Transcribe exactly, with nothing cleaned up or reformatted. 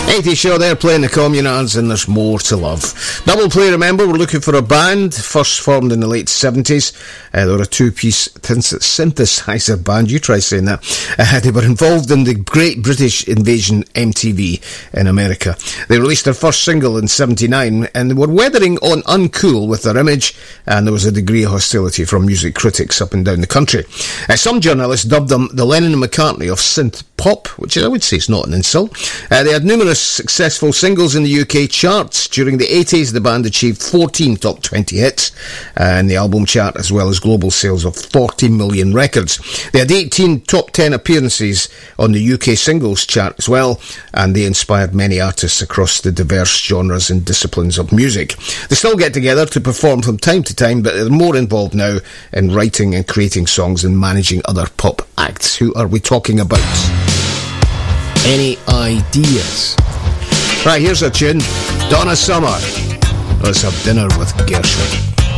eighties show, they're playing the Communards, and there's more to love. Double play, remember, we're looking for a band, first formed in the late seventies. Uh, they were a two-piece synthesizer band, you try saying that. Uh, they were involved in the Great British Invasion M T V in America. They released their first single in seventy-nine, and they were weathering on uncool with their image, and there was a degree of hostility from music critics up and down the country. Uh, some journalists dubbed them the Lennon and McCartney of synth pop, which I would say is not an insult. Uh, they had numerous successful singles in the U K charts. During the eighties, the band achieved fourteen top twenty hits uh, in the album chart, as well as global sales of forty million records. They had eighteen top ten appearances on the U K singles chart as well, and they inspired many artists across the diverse genres and disciplines of music. They still get together to perform from time to time, but they're more involved now in writing and creating songs and managing other pop acts. Who are we talking about? Any ideas? Right, here's a tune. Donna Summer. Let's have dinner with Gershwin.